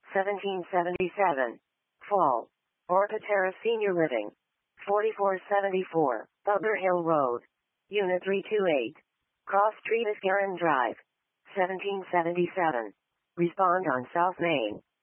1777. Fall. Orca Terrace Senior Living. 4474, Bubber Hill Road. Unit 328. Cross Street Isgarin Drive. 1777. Respond on South Main.